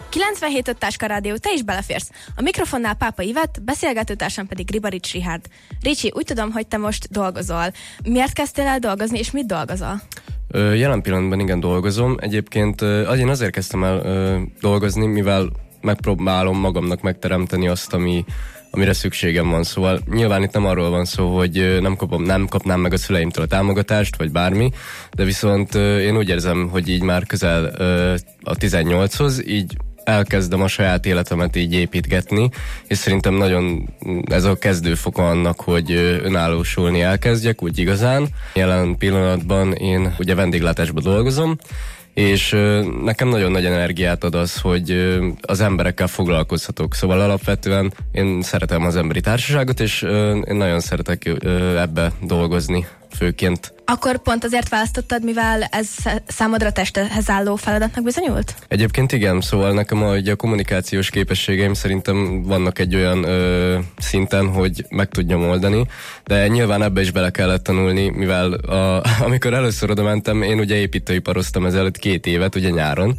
97.5 Táska Rádió, te is beleférsz. A mikrofonnál Pápa Ivett, beszélgetőtársam pedig Ribarics Richárd. Ricsi, úgy tudom, hogy te most dolgozol. Miért kezdtél el dolgozni, és mit dolgozol? Jelen pillanatban igen dolgozom. Egyébként én azért kezdtem el dolgozni, mivel megpróbálom magamnak megteremteni azt, amire szükségem van. Szóval nyilván itt nem arról van szó, hogy nem kapnám meg a szüleimtől a támogatást, vagy bármi, de viszont én úgy érzem, hogy így már közel a 18-hoz, így elkezdem a saját életemet így építgetni, és szerintem nagyon ez a kezdőfoka annak, hogy önállósulni elkezdjek, úgy igazán. Jelen pillanatban én ugye vendéglátásban dolgozom, és nekem nagyon nagy energiát ad az, hogy az emberekkel foglalkozhatok. Szóval alapvetően én szeretem az emberi társaságot, és én nagyon szeretek ebbe dolgozni főként. Akkor pont azért választottad, mivel ez számodra testhez álló feladatnak bizonyult? Egyébként igen, szóval nekem a kommunikációs képességeim szerintem vannak egy olyan szinten, hogy meg tudjam oldani, de nyilván ebbe is bele kellett tanulni, mivel amikor először oda mentem, én ugye építőiparoztam ezelőtt 2 évet, ugye nyáron,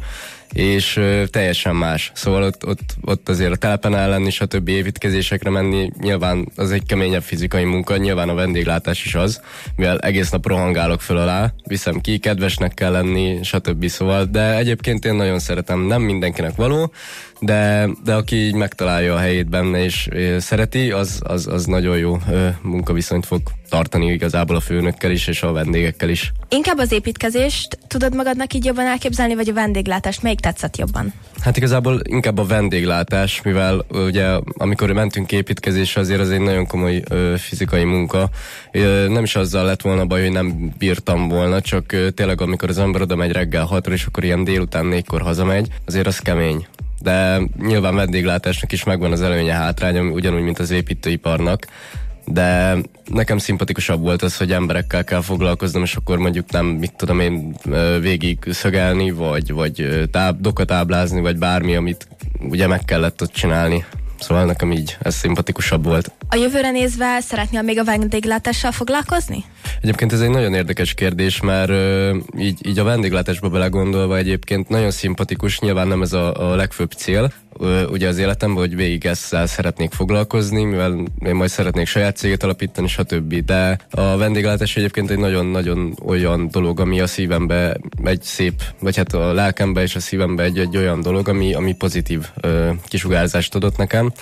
és teljesen más. Szóval ott azért a telepen el lenni, stb. Építkezésekre menni, nyilván az egy keményebb fizikai munka, nyilván a vendéglátás is az, mivel egész nap rohangálok föl alá, viszem ki, kedvesnek kell lenni, stb. Szóval, de egyébként én nagyon szeretem, nem mindenkinek való, de aki így megtalálja a helyét benne és szereti, az nagyon jó munkaviszonyt fog tartani igazából a főnökkel is és a vendégekkel is. Inkább az építkezést tudod magadnak így jobban elképzelni, vagy a vendéglátást? Melyik tetszett jobban? Hát igazából inkább a vendéglátás, mivel ugye amikor mentünk építkezésre, azért az egy nagyon komoly fizikai munka. Nem is azzal lett volna baj, hogy nem bírtam volna, csak tényleg amikor az ember oda megy reggel 6-ra, és akkor ilyen délután 4-kor hazamegy, azért az kemény. De nyilván vendéglátásnak is megvan az előnye hátránya, ugyanúgy, mint az építőiparnak. De nekem szimpatikusabb volt az, hogy emberekkel kell foglalkoznom, és akkor mondjuk nem, mit tudom én, végig szögelni, vagy dokat ábrázni, vagy bármi, amit ugye meg kellett ott csinálni. Szóval nekem így ez szimpatikusabb volt. A jövőre nézve szeretnél még a vendéglátással foglalkozni? Egyébként ez egy nagyon érdekes kérdés, mert így a vendéglátásba belegondolva egyébként nagyon szimpatikus, nyilván nem ez a legfőbb cél, ugye az életemben, hogy végig ezzel szeretnék foglalkozni, mivel én majd szeretnék saját céget alapítani, stb. De a vendéglátás egyébként egy nagyon-nagyon olyan dolog, ami a szívembe egy szép, vagy hát a lelkembe és a szívembe egy olyan dolog, ami pozitív kisugárzást adott nekem.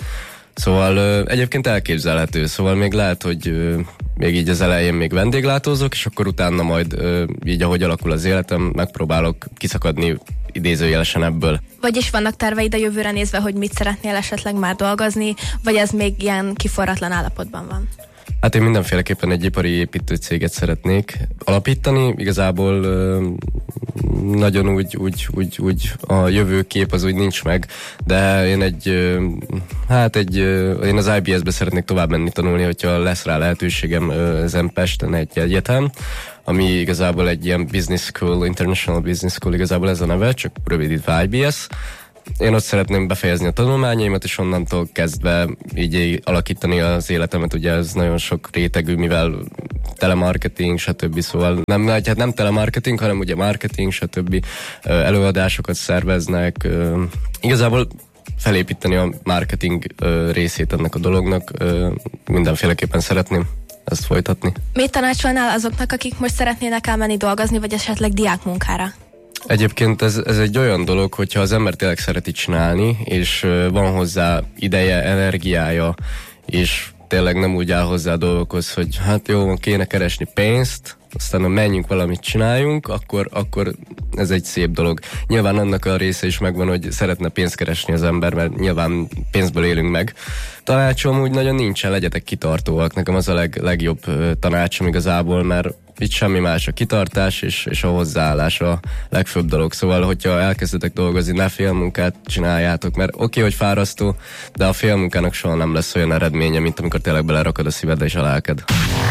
Szóval egyébként elképzelhető, szóval még lehet, hogy még így az elején még vendéglátózok, és akkor utána majd így ahogy alakul az életem, megpróbálok kiszakadni idézőjelesen ebből. Vagyis vannak terveid a jövőre nézve, hogy mit szeretnél esetleg már dolgozni, vagy ez még ilyen kiforratlan állapotban van? Hát én mindenféleképpen egy ipari építőcéget szeretnék alapítani, igazából nagyon úgy a jövőkép az úgy nincs meg, de én én az IBS-be szeretnék tovább menni tanulni, hogyha lesz rá lehetőségem ezen Pesten egy egyetem, ami igazából egy ilyen business school, international business school, igazából ez a neve, csak rövidítve IBS. Én ott szeretném befejezni a tanulmányaimat, és onnantól kezdve így alakítani az életemet, ugye ez nagyon sok rétegű, mivel telemarketing, stb. Szóval nem telemarketing, hanem ugye marketing, stb. Előadásokat szerveznek. Igazából felépíteni a marketing részét ennek a dolognak, mindenféleképpen szeretném ezt folytatni. Mit tanácsolnál azoknak, akik most szeretnének elmenni dolgozni, vagy esetleg diákmunkára? Egyébként ez egy olyan dolog, hogyha az ember tényleg szereti csinálni, és van hozzá ideje, energiája, és tényleg nem úgy áll hozzá a dolgokhoz, hogy hát jó, kéne keresni pénzt, aztán ha menjünk valamit csináljunk, akkor ez egy szép dolog. Nyilván annak a része is megvan, hogy szeretne pénzt keresni az ember, mert nyilván pénzből élünk meg. Tanácsom úgy nagyon nincsen, legyetek kitartóak. Nekem az a legjobb tanácsom igazából, mert itt semmi más, a kitartás és a hozzáállás a legfőbb dolog. Szóval, hogyha elkezdetek dolgozni, ne félmunkát csináljátok, mert oké, hogy fárasztó, de a félmunkának soha nem lesz olyan eredménye, mint amikor tényleg belerakod a szíved és a lelked.